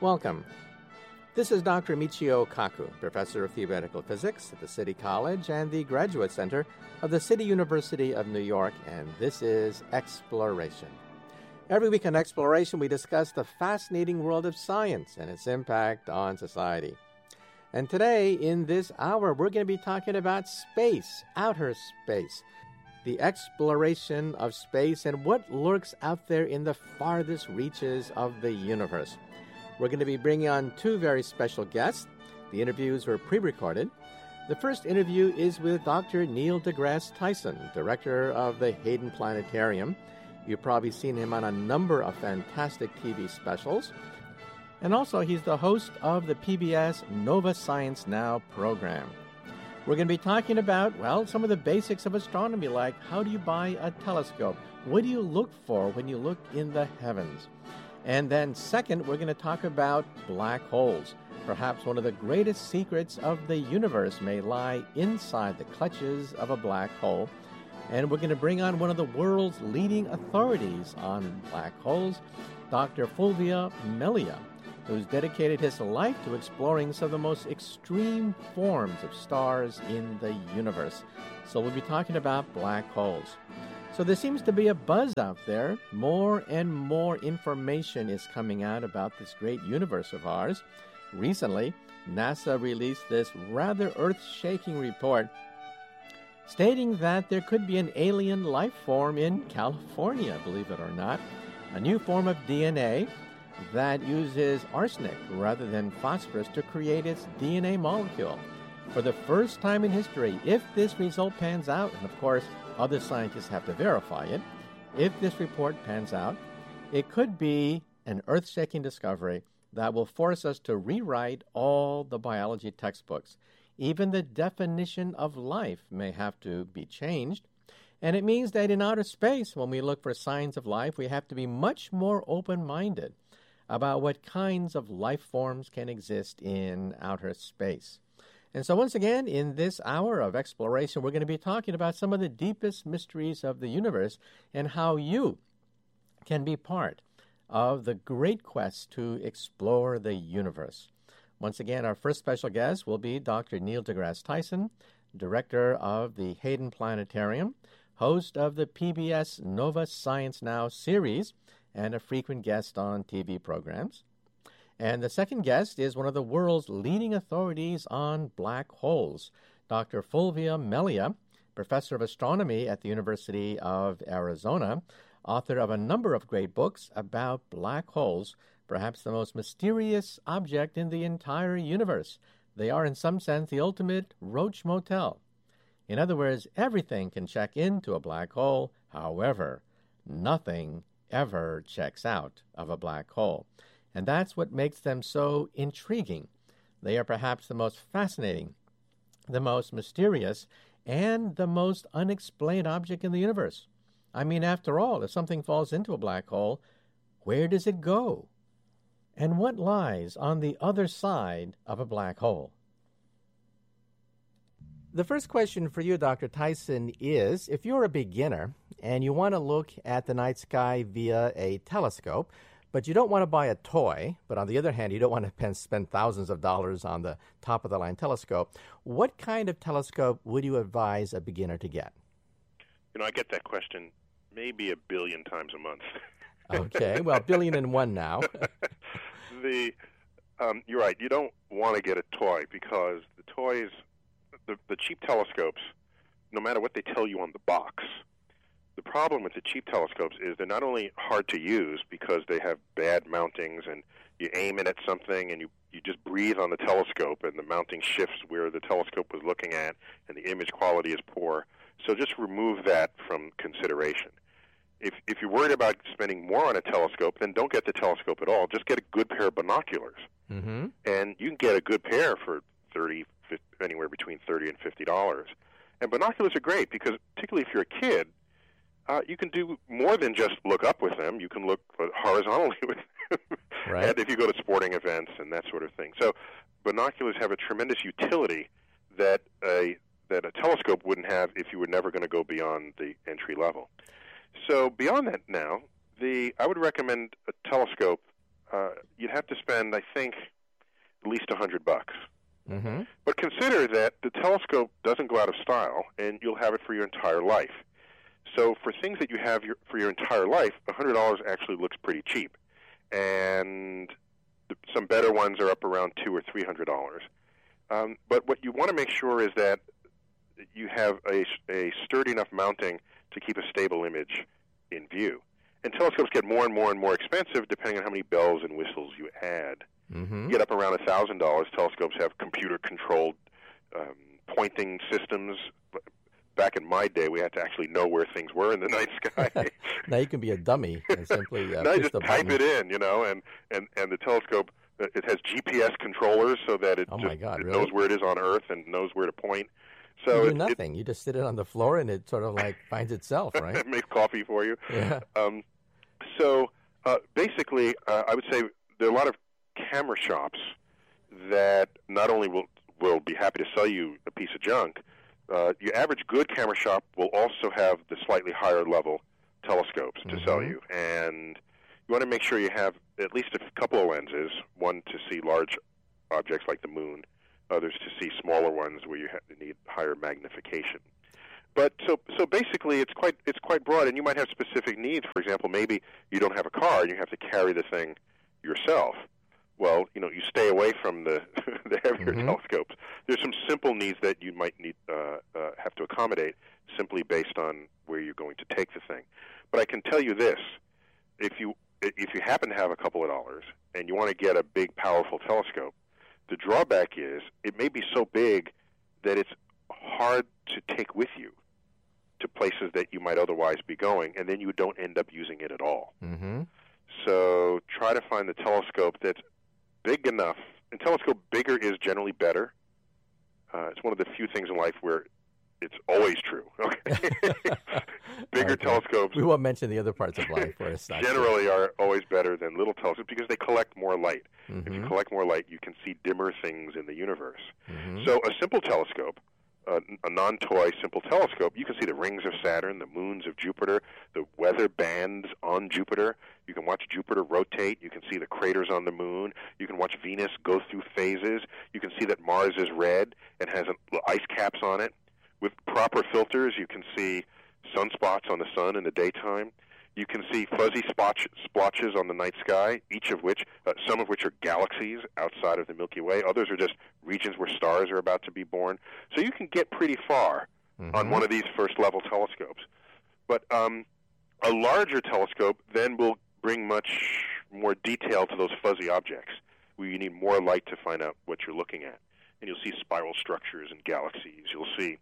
Welcome. This is Dr. Michio Kaku, Professor of Theoretical Physics at the City College and the Graduate Center of the City University of New York, and this is Exploration. Every week on Exploration, we discuss the fascinating world of science and its impact on society. And today, in this hour, we're going to be talking about space, outer space, the exploration of space, and what lurks out there in the farthest reaches of the universe. We're going to be bringing on two very special guests. The interviews were pre-recorded. The first interview is with Dr. Neil deGrasse Tyson, director of the Hayden Planetarium. You've probably seen him on a number of fantastic TV specials. And also, he's the host of the PBS Nova Science Now program. We're going to be talking about, some of the basics of astronomy, like how do you buy a telescope? What do you look for when you look in the heavens? And then second, we're going to talk about black holes. Perhaps one of the greatest secrets of the universe may lie inside the clutches of a black hole. And we're going to bring on one of the world's leading authorities on black holes, Dr. Fulvio Melia, who's dedicated his life to exploring some of the most extreme forms of stars in the universe. So we'll be talking about black holes. So there seems to be a buzz out there. More and more information is coming out about this great universe of ours. Recently, NASA released this rather earth-shaking report stating that there could be an alien life form in California, believe it or not, a new form of DNA that uses arsenic rather than phosphorus to create its DNA molecule. For the first time in history, if this result pans out, and of course, other scientists have to verify it, if this report pans out, it could be an earth-shaking discovery that will force us to rewrite all the biology textbooks. Even the definition of life may have to be changed. And it means that in outer space, when we look for signs of life, we have to be much more open-minded about what kinds of life forms can exist in outer space. And so once again, in this hour of exploration, we're going to be talking about some of the deepest mysteries of the universe and how you can be part of the great quest to explore the universe. Once again, our first special guest will be Dr. Neil deGrasse Tyson, director of the Hayden Planetarium, host of the PBS Nova Science Now series, and a frequent guest on TV programs. And the second guest is one of the world's leading authorities on black holes, Dr. Fulvio Melia, professor of astronomy at the University of Arizona, author of a number of great books about black holes, perhaps the most mysterious object in the entire universe. They are, in some sense, the ultimate Roach Motel. In other words, everything can check into a black hole. However, nothing ever checks out of a black hole. And that's what makes them so intriguing. They are perhaps the most fascinating, the most mysterious, and the most unexplained object in the universe. I mean, after all, if something falls into a black hole, where does it go? And what lies on the other side of a black hole? The first question for you, Dr. Tyson, is if you're a beginner and you want to look at the night sky via a telescope, but you don't want to buy a toy, but on the other hand, you don't want to spend thousands of dollars on the top-of-the-line telescope, what kind of telescope would you advise a beginner to get? I get that question maybe 1 billion times a month. Okay, well, 1,000,000,001 now. You're right. You don't want to get a toy because the toys, the cheap telescopes, no matter what they tell you on the box, the problem with the cheap telescopes is they're not only hard to use because they have bad mountings and you aim it at something and you just breathe on the telescope and the mounting shifts where the telescope was looking at and the image quality is poor. So just remove that from consideration. If you're worried about spending more on a telescope, then don't get the telescope at all. Just get a good pair of binoculars. Mm-hmm. And you can get a good pair for anywhere between $30 and $50. And binoculars are great because particularly if you're a kid, you can do more than just look up with them. You can look horizontally with them. Right. And if you go to sporting events and that sort of thing. So binoculars have a tremendous utility that a telescope wouldn't have if you were never going to go beyond the entry level. So beyond that now, I would recommend a telescope. You'd have to spend, I think, at least $100. Mm-hmm. But consider that the telescope doesn't go out of style, and you'll have it for your entire life. So for things that you have for your entire life, $100 actually looks pretty cheap. And some better ones are up around $200 or $300. But what you want to make sure is that you have a sturdy enough mounting to keep a stable image in view. And telescopes get more and more and more expensive depending on how many bells and whistles you add. Mm-hmm. You get up around $1,000. Telescopes have computer-controlled pointing systems. Back in my day, we had to actually know where things were in the night sky. Now you can be a dummy and simply now push you just the type button. it in, and the telescope, it has GPS controllers so that it, Oh my God, it really? knows where it is on Earth and knows where to point. So You do nothing. You just sit it on the floor and it sort of like finds itself, right? It makes coffee for you. Yeah. So basically, I would say there are a lot of camera shops that not only will be happy to sell you a piece of junk. Your average good camera shop will also have the slightly higher level telescopes to sell you, and you want to make sure you have at least a couple of lenses, one to see large objects like the moon, others to see smaller ones where you need higher magnification. But so basically it's quite broad, and you might have specific needs. For example, maybe you don't have a car and you have to carry the thing yourself. Well, you stay away from the heavier telescopes. There's some simple needs that you might need have to accommodate simply based on where you're going to take the thing. But I can tell you this: if you happen to have a couple of dollars and you want to get a big, powerful telescope, the drawback is it may be so big that it's hard to take with you to places that you might otherwise be going, and then you don't end up using it at all. Mm-hmm. So try to find the telescope that's big enough, and telescope bigger is generally better. It's one of the few things in life where it's always true. Okay, bigger telescopes. We won't mention the other parts of life where it's not generally are always better than little telescopes because they collect more light. Mm-hmm. If you collect more light, you can see dimmer things in the universe. Mm-hmm. So a simple telescope, a non-toy simple telescope, you can see the rings of Saturn, the moons of Jupiter, the weather bands on Jupiter. You can watch Jupiter rotate. You can see the craters on the moon. You can watch Venus go through phases. You can see that Mars is red and has ice caps on it. With proper filters, you can see sunspots on the sun in the daytime. You can see fuzzy splotches on the night sky, some of which are galaxies outside of the Milky Way. Others are just regions where stars are about to be born. So you can get pretty far on one of these first-level telescopes. But a larger telescope then will bring much more detail to those fuzzy objects, where you need more light to find out what you're looking at. And you'll see spiral structures and galaxies. You'll see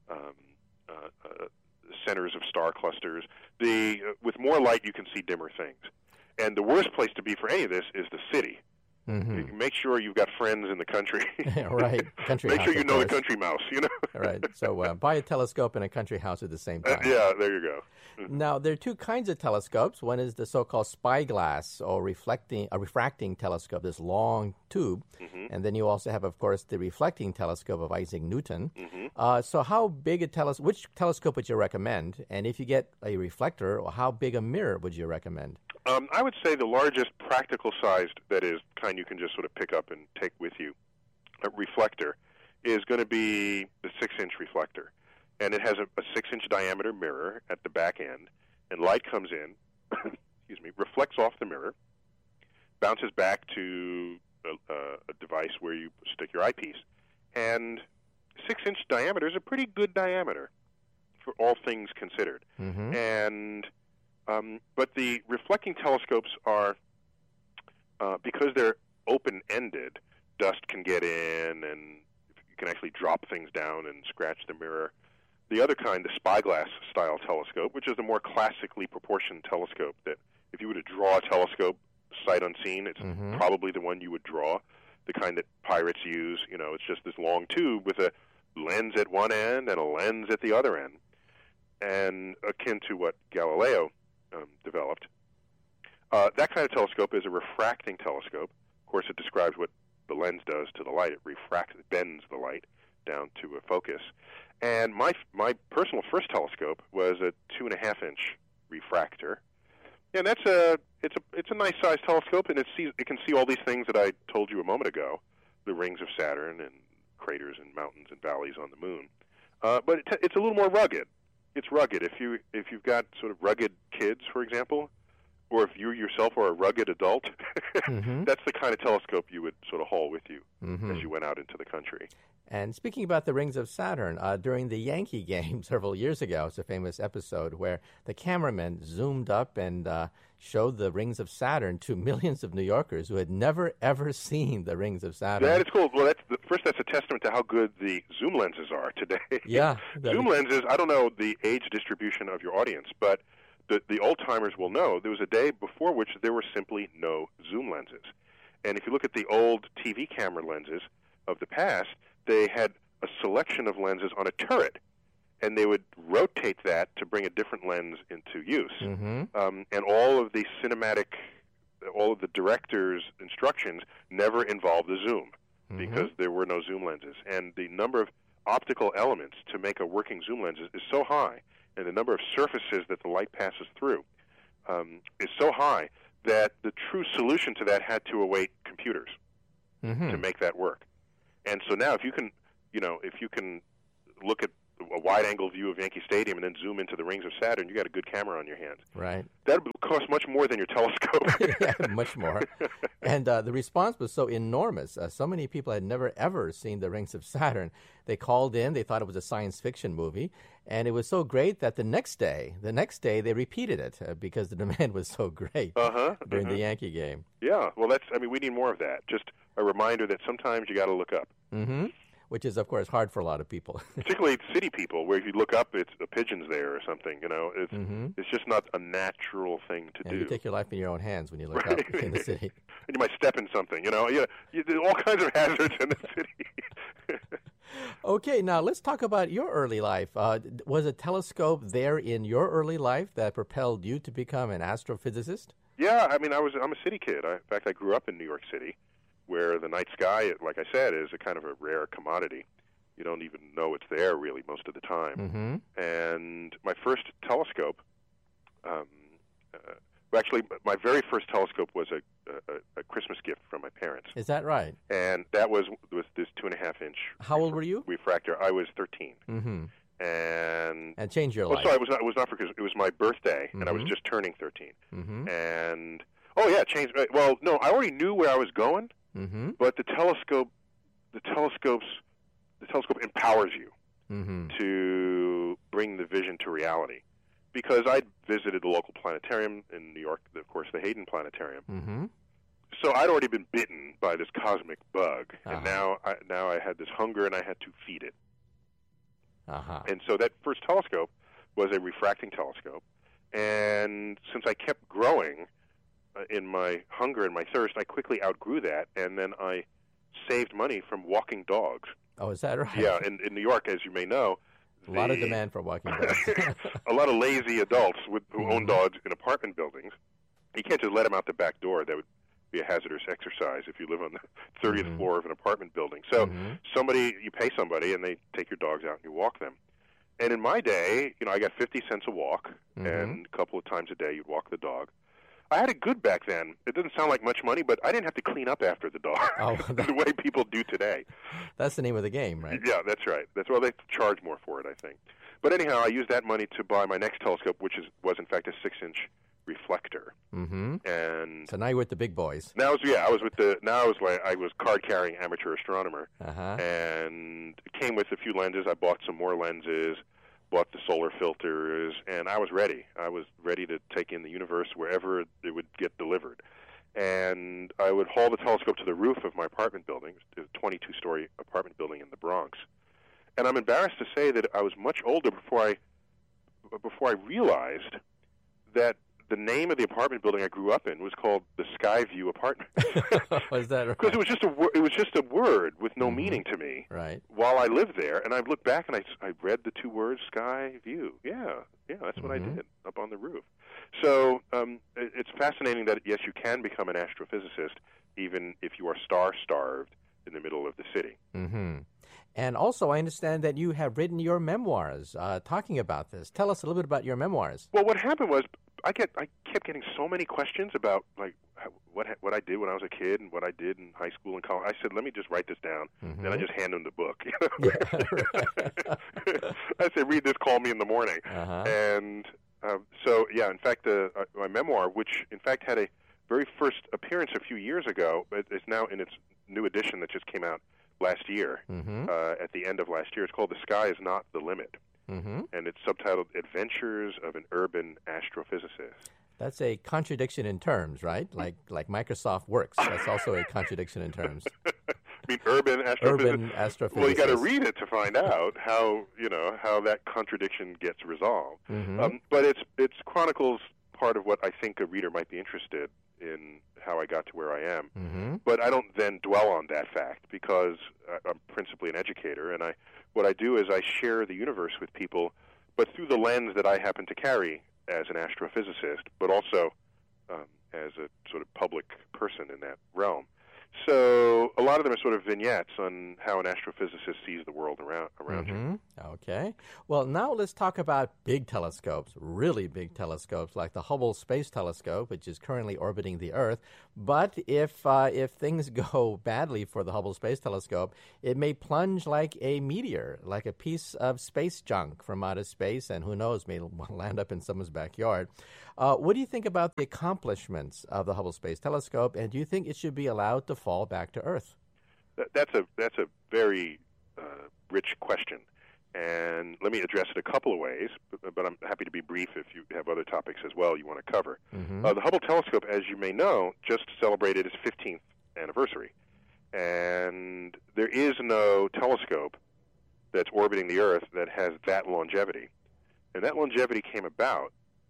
centers of star clusters. With more light, you can see dimmer things. And the worst place to be for any of this is the city. Mm-hmm. You can make sure you've got friends in the country. Right. Country Make house, sure you of know the course. country mouse, Right. So buy a telescope and a country house at the same time. Yeah, there you go. Now, there are two kinds of telescopes. One is the so-called spyglass or refracting telescope, this long tube. Mm-hmm. And then you also have, of course, the reflecting telescope of Isaac Newton. Mm-hmm. So how big which telescope would you recommend? And if you get a reflector, how big a mirror would you recommend? I would say the largest practical-sized, that is, kind you can just sort of pick up and take with you, a reflector, is going to be the 6-inch reflector. And it has a 6-inch diameter mirror at the back end, and light comes in, reflects off the mirror, bounces back to a device where you stick your eyepiece. And 6-inch diameter is a pretty good diameter for all things considered. Mm-hmm. And but the reflecting telescopes are, because they're open-ended, dust can get in, and you can actually drop things down and scratch the mirror. The other kind, the spyglass-style telescope, which is the more classically proportioned telescope, that if you were to draw a telescope sight unseen, it's probably the one you would draw, the kind that pirates use. It's just this long tube with a lens at one end and a lens at the other end, and akin to what Galileo developed. That kind of telescope is a refracting telescope. Of course, it describes what the lens does to the light. It bends the light down to a focus. And my personal first telescope was a 2.5-inch refractor, And it's a nice sized telescope, and it can see all these things that I told you a moment ago, the rings of Saturn and craters and mountains and valleys on the moon. But it's a little more rugged. It's rugged. If you've got sort of rugged kids, for example, or if you yourself are a rugged adult, that's the kind of telescope you would sort of haul with you as you went out into the country. And speaking about the rings of Saturn, during the Yankee game several years ago, it's a famous episode where the cameraman zoomed up and showed the rings of Saturn to millions of New Yorkers who had never, ever seen the rings of Saturn. That is cool. Well, that's a testament to how good the zoom lenses are today. Yeah. Zoom lenses, I don't know the age distribution of your audience, but the old-timers will know there was a day before which there were simply no zoom lenses. And if you look at the old TV camera lenses of the past, they had a selection of lenses on a turret, and they would rotate that to bring a different lens into use. And all of the director's instructions never involved the zoom because there were no zoom lenses. And the number of optical elements to make a working zoom lens is so high, and the number of surfaces that the light passes through is so high that the true solution to that had to await computers to make that work. And so now, if you can look at a wide-angle view of Yankee Stadium and then zoom into the rings of Saturn, you got a good camera on your hands. Right. That would cost much more than your telescope. Yeah, much more. And the response was so enormous. So many people had never, ever seen the rings of Saturn. They called in. They thought it was a science fiction movie. And it was so great that the next day, they repeated it because the demand was so great during the Yankee game. Yeah. Well, we need more of that. Just a reminder that sometimes you got to look up. Which is, of course, hard for a lot of people. Particularly city people, where if you look up, it's a pigeon's there or something. It's just not a natural thing to do. You take your life in your own hands when you look up in the city. And you might step in something. There's all kinds of hazards in the city. Okay, now let's talk about your early life. Was a telescope there in your early life that propelled you to become an astrophysicist? Yeah, I'm a city kid. In fact, I grew up in New York City, where the night sky, like I said, is a kind of a rare commodity. You don't even know it's there, really, most of the time. And my first telescope, actually, my very first telescope was a Christmas gift from my parents. Is that right? And that was this 2.5-inch. How old were you? Refractor. I was 13. And changed your life. Sorry, it was not because it was my birthday, and I was just turning 13. And it changed. Well, no, I already knew where I was going. But the telescope empowers you to bring the vision to reality. Because I'd visited the local planetarium in New York, of course, the Hayden Planetarium. So I'd already been bitten by this cosmic bug, and now I had this hunger, and I had to feed it. And so that first telescope was a refracting telescope, and since I kept growing in my hunger and my thirst, I quickly outgrew that, and then I saved money from walking dogs. Oh, is that right? Yeah, in New York, as you may know. A lot of demand for walking dogs. A lot of lazy adults who own dogs in apartment buildings. You can't just let them out the back door. That would be a hazardous exercise if you live on the 30th floor of an apartment building. So you pay somebody, and they take your dogs out and you walk them. And in my day, I got 50 cents a walk, and a couple of times a day you'd walk the dog. I had it good back then. It doesn't sound like much money, but I didn't have to clean up after the dog the way people do today. That's the name of the game, right? Yeah, that's right. They charge more for it, I think. But anyhow, I used that money to buy my next telescope, which was in fact a 6-inch reflector. And so now you're with the big boys. I was card-carrying amateur astronomer, and it came with a few lenses. I bought some more lenses. Bought the solar filters, and I was ready. I was ready to take in the universe wherever it would get delivered. And I would haul the telescope to the roof of my apartment building, a 22-story apartment building in the Bronx. And I'm embarrassed to say that I was much older before I realized that the name of the apartment building I grew up in was called the Skyview Apartments. Was that right? Because it was just a word with no meaning to me. Right. While I lived there, and I looked back and I read the two words Skyview. Yeah, that's what I did up on the roof. So it's fascinating that yes, you can become an astrophysicist even if you are star-starved in the middle of the city. And also, I understand that you have written your memoirs talking about this. Tell us a little bit about your memoirs. Well, what happened was, I kept getting so many questions about like what I did when I was a kid and what I did in high school and college. I said, let me just write this down. Then I just hand them the book. I said, read this, call me in the morning. And so, yeah, in fact, my memoir, which in fact had a very first appearance a few years ago, but is now in its new edition that just came out last year, at the end of last year. It's called The Sky Is Not the Limit. And it's subtitled Adventures of an Urban Astrophysicist. That's a contradiction in terms, right? Like Microsoft Works. That's also a contradiction in terms. I mean, urban astrophysicist. Well, you got to read it to find out how that contradiction gets resolved. But it chronicles part of what I think a reader might be interested in, how I got to where I am. But I don't then dwell on that fact because I'm principally an educator, and what I do is I share the universe with people, but through the lens that I happen to carry as an astrophysicist, but also as a sort of public person in that realm. So a lot of them are sort of vignettes on how an astrophysicist sees the world around you. Okay. Well, now let's talk about big telescopes, really big telescopes like the Hubble Space Telescope, which is currently orbiting the Earth. But if things go badly for the Hubble Space Telescope, it may plunge like a meteor, like a piece of space junk from outer space, and who knows, may land up in someone's backyard. What do you think about the accomplishments of the Hubble Space Telescope, and do you think it should be allowed to fall back to Earth? That's a very rich question, and let me address it a couple of ways, but I'm happy to be brief if you have other topics as well you want to cover. The Hubble Telescope, as you may know, just celebrated its 15th anniversary, and there is no telescope that's orbiting the Earth that has that longevity, and that longevity came about,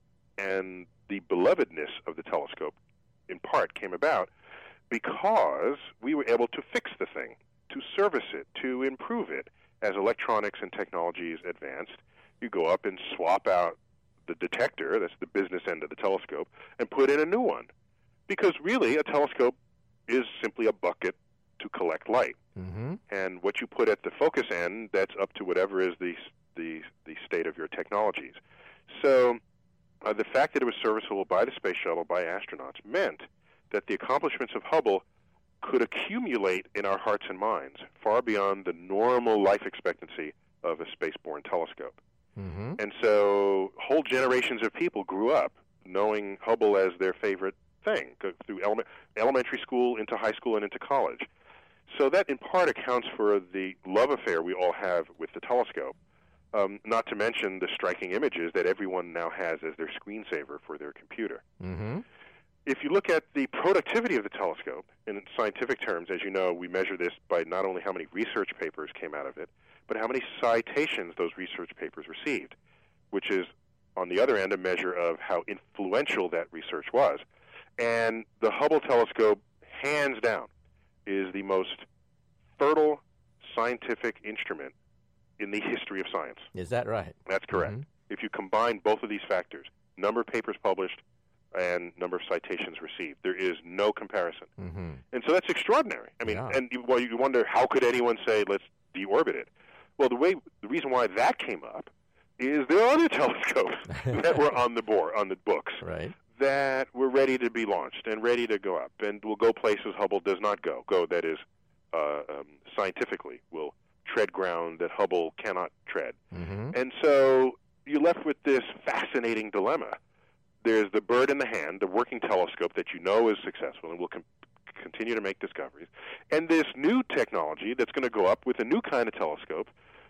and the belovedness of the telescope, in part, came about because we were able to fix the thing, to service it, to improve it. As electronics and technologies advanced, you go up and swap out the detector, that's the business end of the telescope, and put in a new one. Because really, a telescope is simply a bucket to collect light. And what you put at the focus end, that's up to whatever is the state of your technologies. So the fact that it was serviceable by the space shuttle, by astronauts, meant that the accomplishments of Hubble could accumulate in our hearts and minds far beyond the normal life expectancy of a spaceborne telescope. And so whole generations of people grew up knowing Hubble as their favorite thing, through elementary school into high school and into college. So that in part accounts for the love affair we all have with the telescope, not to mention the striking images that everyone now has as their screensaver for their computer. If you look at the productivity of the telescope, in scientific terms, as you know, we measure this by not only how many research papers came out of it, but how many citations those research papers received, which is, on the other end, a measure of how influential that research was. And the Hubble telescope, hands down, is the most fertile scientific instrument in the history of science. Is that right? That's correct. If you combine both of these factors, number of papers published and number of citations received, there is no comparison. And so that's extraordinary. I mean, and you wonder, how could anyone say, let's deorbit it? Well, the reason why that came up is there are other telescopes that were on the books, that were ready to be launched and ready to go up, and will go places Hubble does not go. That is, scientifically, will tread ground that Hubble cannot tread. And so you're left with this fascinating dilemma. There's the bird in the hand, the working telescope that you know is successful and will continue to make discoveries, and this new technology that's going to go up with a new kind of telescope.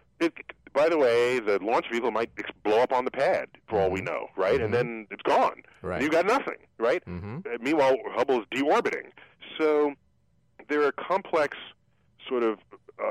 By the way, the launch vehicle might blow up on the pad, for all we know, right? And then it's gone. You've got nothing, right? Meanwhile, Hubble is deorbiting. So there are complex sort of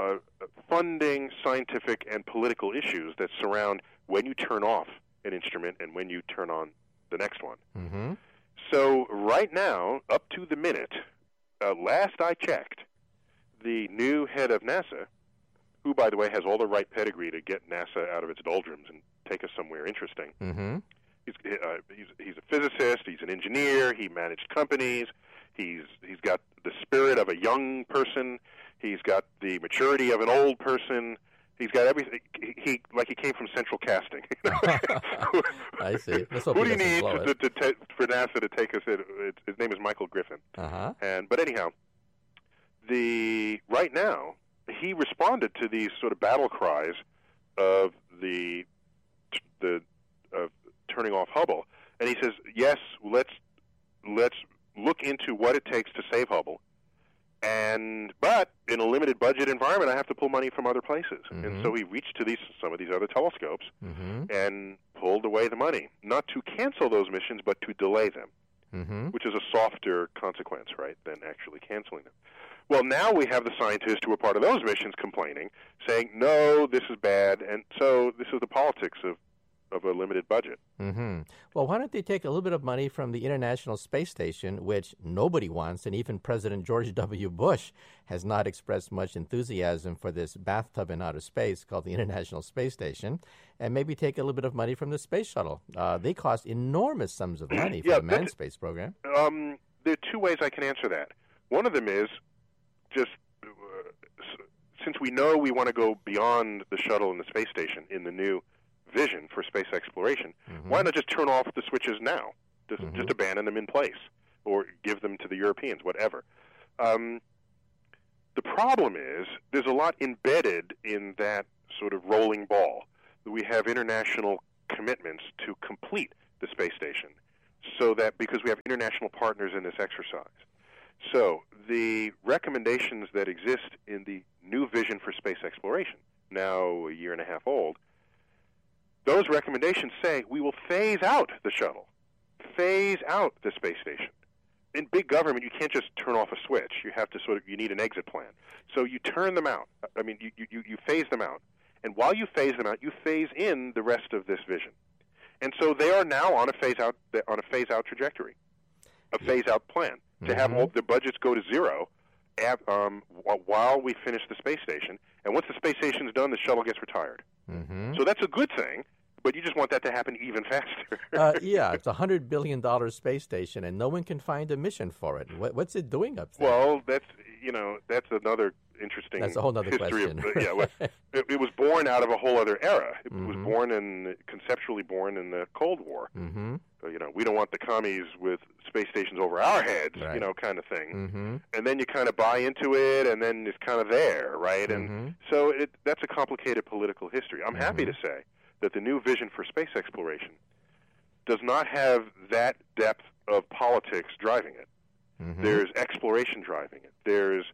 funding, scientific, and political issues that surround when you turn off an instrument and when you turn on the next one. So right now, up to the minute, last I checked, the new head of NASA, who, by the way, has all the right pedigree to get NASA out of its doldrums and take us somewhere interesting. He's a physicist. He's an engineer. He managed companies. He's got the spirit of a young person. He's got the maturity of an old person. He's got everything. He came from Central Casting. I see. Who do you need for NASA to take us in? His name is Michael Griffin. Uh-huh. But anyhow, right now he responded to these sort of battle cries of the turning off Hubble, and he says, yes, let's look into what it takes to save Hubble. But in a limited budget environment, I have to pull money from other places. Mm-hmm. And so he reached to some of these other telescopes mm-hmm. and pulled away the money, not to cancel those missions, but to delay them, mm-hmm. which is a softer consequence, right, than actually canceling them. Well, now we have the scientists who are part of those missions complaining, saying, no, this is bad. And so this is the politics of a limited budget. Mm-hmm. Well, why don't they take a little bit of money from the International Space Station, which nobody wants, and even President George W. Bush has not expressed much enthusiasm for this bathtub in outer space called the International Space Station, and maybe take a little bit of money from the space shuttle. They cost enormous sums of money for the manned space program. There are two ways I can answer that. One of them is just since we know we want to go beyond the shuttle and the space station in the new vision for space exploration, mm-hmm. why not just turn off the switches now? Mm-hmm. Just abandon them in place or give them to the Europeans, whatever. The problem is there's a lot embedded in that sort of rolling ball. We have international commitments to complete the space station, so that because we have international partners in this exercise. So the recommendations that exist in the new vision for space exploration, now a year and a half old, those recommendations say we will phase out the shuttle, phase out the space station. In big government, you can't just turn off a switch. You have to you need an exit plan. So you turn them out. I mean, you phase them out. And while you phase them out, you phase in the rest of this vision. And so they are now on a phase out trajectory, a phase out plan to mm-hmm. have all the budgets go to zero while we finish the space station. And once the space station's done, the shuttle gets retired. Mm-hmm. So that's a good thing, but you just want that to happen even faster. Yeah, it's a $100 billion space station, and no one can find a mission for it. What's it doing up there? Well, that's another interesting That's a whole other history question. It was born out of a whole other era. It mm-hmm. was conceptually born in the Cold War. Mm-hmm. We don't want the commies with space stations over our heads, right. Kind of thing. Mm-hmm. And then you kind of buy into it, and then it's kind of there, right? Mm-hmm. And so that's a complicated political history. I'm mm-hmm. happy to say that the new vision for space exploration does not have that depth of politics driving it. Mm-hmm. There's exploration driving it. There's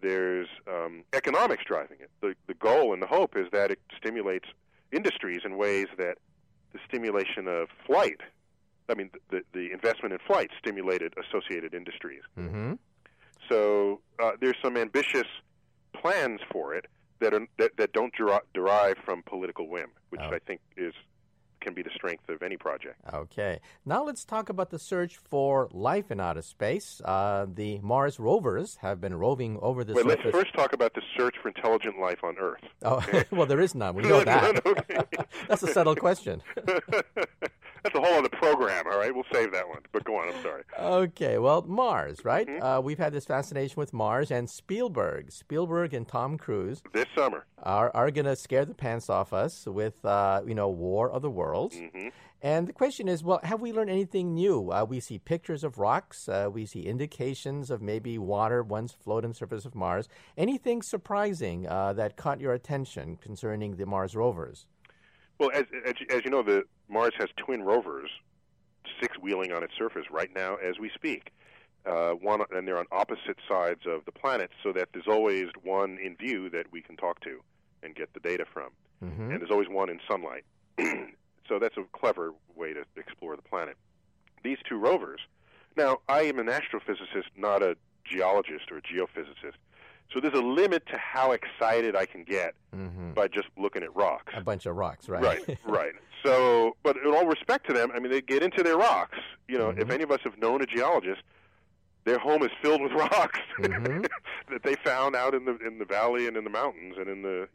economics driving it. The goal and the hope is that it stimulates industries in ways that the stimulation of flight, the investment in flight stimulated associated industries. Mm-hmm. So there's some ambitious plans for it that don't derive from political whim, which I think can be the strength of any project. Okay. Now let's talk about the search for life in outer space. The Mars rovers have been roving over the surface. Let's first talk about the search for intelligent life on Earth. Oh, okay? Well, there is none. We know that. Okay. That's a settled question. That's a whole other program, all right? We'll save that one. But go on, I'm sorry. Okay, well, Mars, right? Mm-hmm. We've had this fascination with Mars, and Spielberg and Tom Cruise this summer are going to scare the pants off us with, War of the Worlds. Mm-hmm. And the question is, well, have we learned anything new? We see pictures of rocks. We see indications of maybe water once floating on the surface of Mars. Anything surprising that caught your attention concerning the Mars rovers? Well, as you know, the Mars has twin rovers, six-wheeling on its surface right now as we speak. And they're on opposite sides of the planet, so that there's always one in view that we can talk to and get the data from. Mm-hmm. And there's always one in sunlight. So that's a clever way to explore the planet. These two rovers. Now, I am an astrophysicist, not a geologist or a geophysicist. So there's a limit to how excited I can get mm-hmm. by just looking at rocks. A bunch of rocks, right? Right. So, but in all respect to them, they get into their rocks. Mm-hmm. If any of us have known a geologist, their home is filled with rocks mm-hmm. that they found out in the valley and in the mountains and in the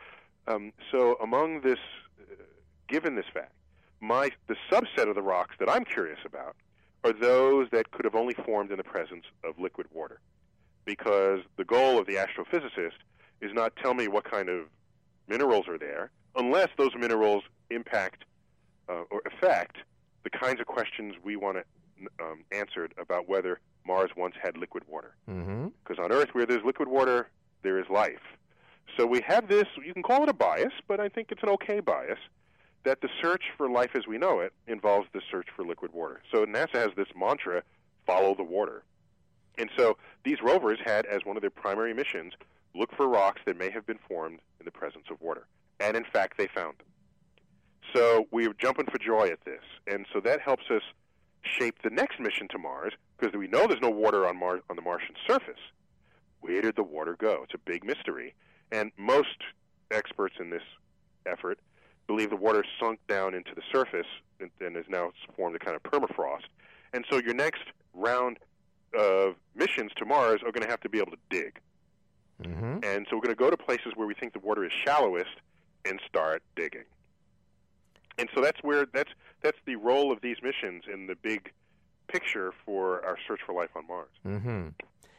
So among this, given this fact, the subset of the rocks that I'm curious about are those that could have only formed in the presence of liquid water. Because the goal of the astrophysicist is not tell me what kind of minerals are there, unless those minerals impact or affect the kinds of questions we want answered about whether Mars once had liquid water. Because on Earth, where there's liquid water, there is life. So we have this, you can call it a bias, but I think it's an okay bias, that the search for life as we know it involves the search for liquid water. So NASA has this mantra, follow the water. And so these rovers had, as one of their primary missions, look for rocks that may have been formed in the presence of water. And in fact, they found them. So we're jumping for joy at this. And so that helps us shape the next mission to Mars, because we know there's no water on the Martian surface. Where did the water go? It's a big mystery. And most experts in this effort believe the water sunk down into the surface and has now formed a kind of permafrost. And so your next round of missions to Mars are going to have to be able to dig. And so we're going to go to places where we think the water is shallowest and start digging. And so that's the role of these missions in the big picture for our search for life on Mars.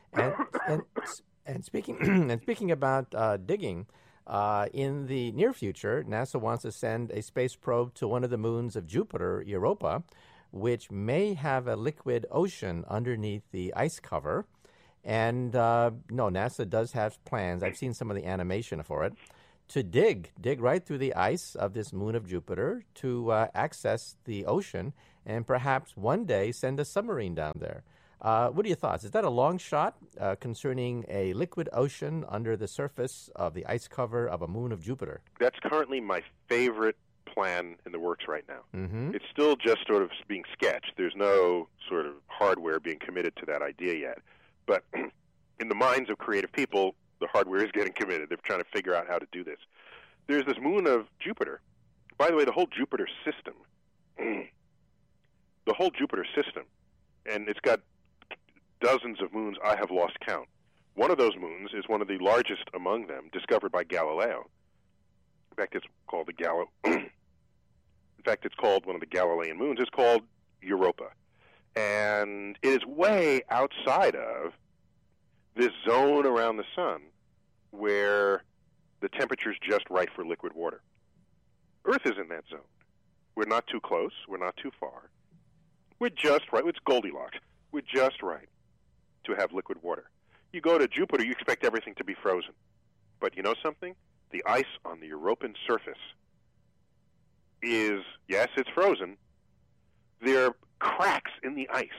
And speaking about digging, in the near future, NASA wants to send a space probe to one of the moons of Jupiter, Europa, which may have a liquid ocean underneath the ice cover. And NASA does have plans. I've seen some of the animation for it, to dig right through the ice of this moon of Jupiter to access the ocean and perhaps one day send a submarine down there. What are your thoughts? Is that a long shot concerning a liquid ocean under the surface of the ice cover of a moon of Jupiter? That's currently my favorite plan in the works right now. It's still just sort of being sketched. There's no sort of hardware being committed to that idea yet. But in the minds of creative people, the hardware is getting committed. They're trying to figure out how to do this. There's this moon of Jupiter. By the way, the whole Jupiter system, and it's got dozens of moons. I have lost count. One of those moons is one of the largest among them, discovered by Galileo. In fact, it's called it's called one of the Galilean moons. It's called Europa. And it is way outside of this zone around the sun where the temperature's just right for liquid water. Earth is in that zone. We're not too close. We're not too far. We're just right. It's Goldilocks. We're just right to have liquid water. You go to Jupiter, you expect everything to be frozen. But you know something? The ice on the European surface is, yes, it's frozen. There are cracks in the ice.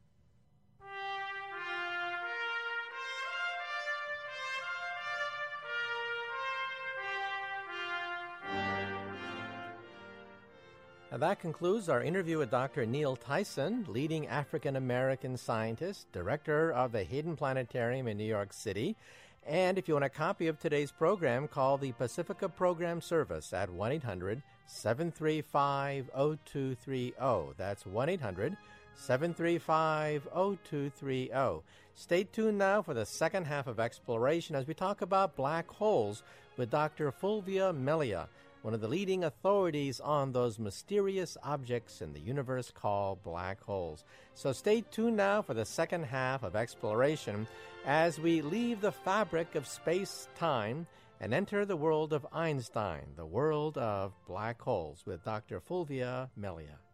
Now that concludes our interview with Dr. Neil Tyson, leading African-American scientist, director of the Hayden Planetarium in New York City. And if you want a copy of today's program, call the Pacifica Program Service at 1-800-735-0230. That's 1-800-735-0230. Stay tuned now for the second half of Exploration as we talk about black holes with Dr. Fulvia Melia, one of the leading authorities on those mysterious objects in the universe called black holes. So stay tuned now for the second half of Exploration as we leave the fabric of space-time and enter the world of Einstein, the world of black holes, with Dr. Fulvia Melia.